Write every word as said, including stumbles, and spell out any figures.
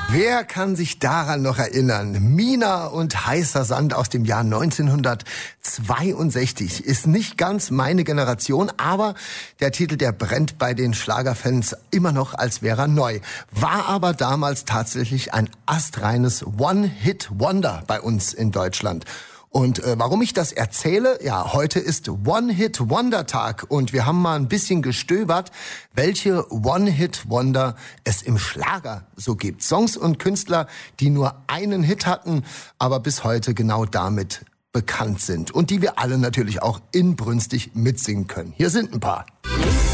Wer kann sich daran noch erinnern? Mina und heißer Sand aus dem Jahr neunzehnhundertzweiundsechzig ist nicht ganz meine Generation, aber der Titel, der brennt bei den Schlagerfans immer noch, als wäre er neu. War aber damals tatsächlich ein astreines One-Hit-Wonder bei uns in Deutschland. Und äh, warum ich das erzähle? Ja, heute ist One-Hit-Wonder-Tag und wir haben mal ein bisschen gestöbert, welche One-Hit-Wonder es im Schlager so gibt. Songs und Künstler, die nur einen Hit hatten, aber bis heute genau damit bekannt sind. Und die wir alle natürlich auch inbrünstig mitsingen können. Hier sind ein paar.